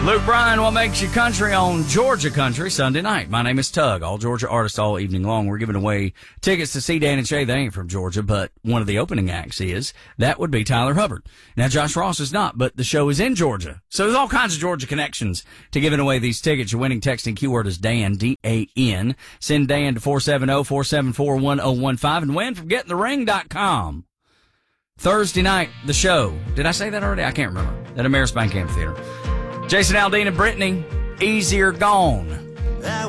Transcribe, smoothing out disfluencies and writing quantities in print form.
Luke Bryan, What Makes You Country on Georgia Country Sunday night. My name is Tug. All Georgia artists all evening long. We're giving away tickets to see Dan and Shay. They ain't from Georgia, but one of the opening acts is. That would be Tyler Hubbard. Now, Josh Ross is not, but the show is in Georgia. So there's all kinds of Georgia connections to giving away these tickets. Your winning texting keyword is Dan, D-A-N. Send Dan to 470-474-1015 and win from GetInTheRing.com. Thursday night, the show. Did I say that already? I can't remember. At Ameris Bank Amphitheater. Jason Aldean and Brittany, Easier Gone.